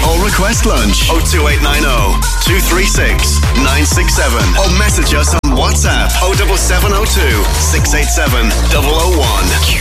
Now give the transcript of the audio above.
or request lunch. 02890 236 967 or message us on WhatsApp 07702 687 001.